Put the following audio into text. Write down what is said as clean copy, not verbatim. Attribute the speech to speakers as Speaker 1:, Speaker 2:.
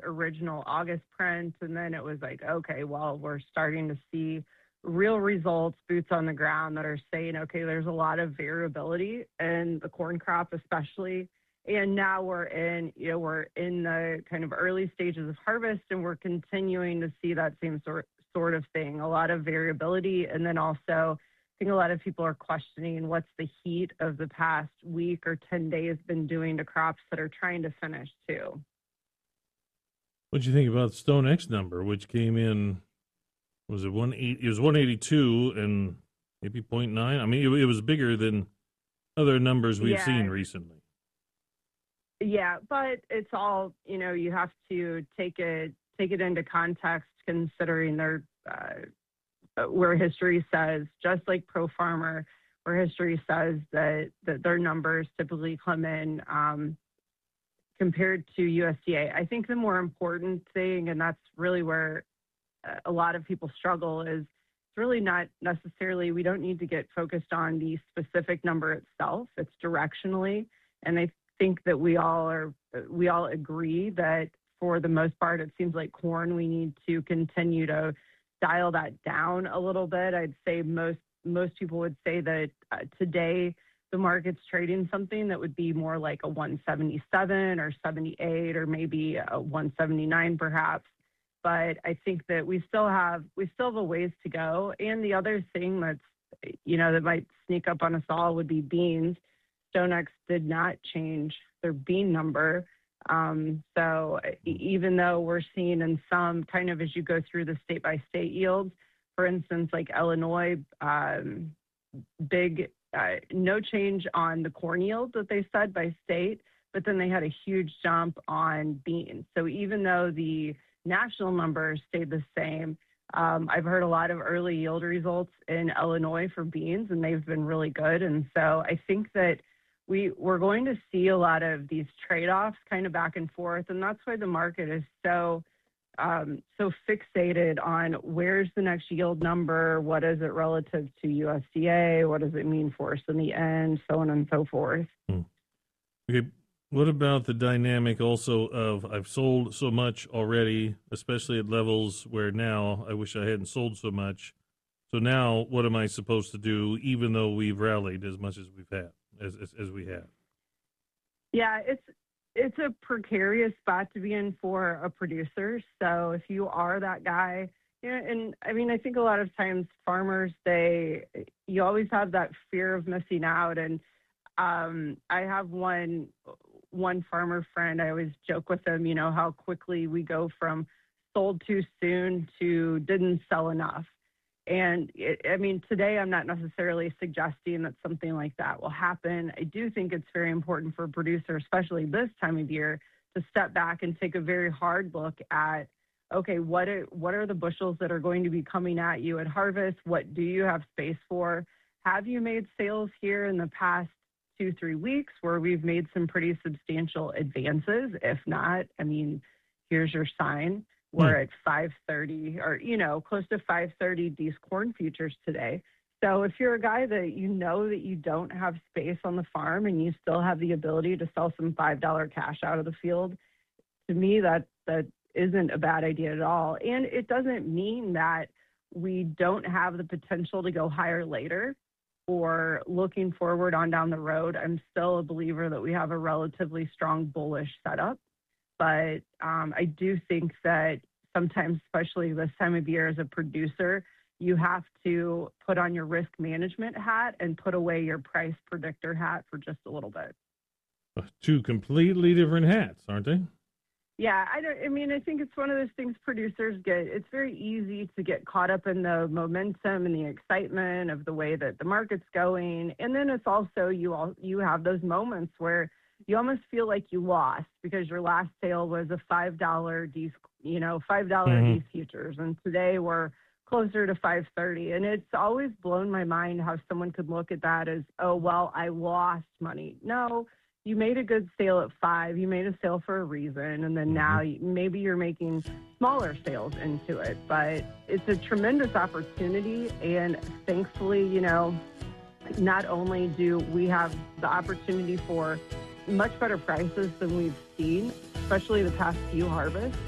Speaker 1: original August print, and then it was like, okay, well, we're starting to see real results, boots on the ground that are saying, okay, there's a lot of variability in the corn crop, especially. And now we're in the kind of early stages of harvest, and we're continuing to see that same sort of thing, a lot of variability. And then also, I think a lot of people are questioning what's the heat of the past week or 10 days been doing to crops that are trying to finish too.
Speaker 2: What do you think about the StoneX number, which came in? Was it 180? It was 182 and maybe 0.9. I mean, it was bigger than other numbers we've seen recently.
Speaker 1: Yeah, but it's all, you have to take it into context, considering their where history says, just like Pro Farmer, where history says that their numbers typically come in compared to USDA. I think the more important thing, and that's really where a lot of people struggle, is it's really not necessarily, we don't need to get focused on the specific number itself. It's directionally. And I think that we all agree that for the most part, it seems like corn, we need to continue to dial that down a little bit. I'd say most people would say that today the market's trading something that would be more like a 177 or 78 or maybe a 179 perhaps. But I think that we still have a ways to go. And the other thing that might sneak up on us all would be beans. StoneX did not change their bean number. So even though we're seeing in some kind of, as you go through the state by state yields, for instance, like Illinois, no change on the corn yield that they said by state, but then they had a huge jump on beans. So even though the national numbers stayed the same, I've heard a lot of early yield results in Illinois for beans, and they've been really good. And so I think that we're going to see a lot of these trade-offs kind of back and forth, and that's why the market is so fixated on where's the next yield number, what is it relative to USDA, what does it mean for us in the end, so on and so forth.
Speaker 2: Okay, what about the dynamic also of I've sold so much already, especially at levels where now I wish I hadn't sold so much. So now what am I supposed to do, even though we've rallied as much as we've had? As we have.
Speaker 1: Yeah, it's a precarious spot to be in for a producer. So if you are that guy, and I mean, I think a lot of times farmers, you always have that fear of missing out. And I have one farmer friend, I always joke with him, how quickly we go from sold too soon to didn't sell enough. And today I'm not necessarily suggesting that something like that will happen. I do think it's very important for a producer, especially this time of year, to step back and take a very hard look at, okay, what are the bushels that are going to be coming at you at harvest? What do you have space for? Have you made sales here in the past 2-3 weeks where we've made some pretty substantial advances? If not, here's your sign. We're at 530 or, close to 530 these corn futures today. So if you're a guy that that you don't have space on the farm and you still have the ability to sell some $5 cash out of the field, to me, that isn't a bad idea at all. And it doesn't mean that we don't have the potential to go higher later or looking forward on down the road. I'm still a believer that we have a relatively strong bullish setup. But I do think that sometimes, especially this time of year as a producer, you have to put on your risk management hat and put away your price predictor hat for just a little bit.
Speaker 2: Two completely different hats, aren't they?
Speaker 1: Yeah, I think it's one of those things producers get. It's very easy to get caught up in the momentum and the excitement of the way that the market's going. And then it's also, you have those moments where you almost feel like you lost because your last sale was a $5 D's futures, and today we're closer to 530. And it's always blown my mind how someone could look at that as, oh, well, I lost money. No, you made a good sale at 5. You made a sale for a reason, and then now maybe you're making smaller sales into it. But it's a tremendous opportunity, and thankfully, not only do we have the opportunity for much better prices than we've seen, especially the past few harvests,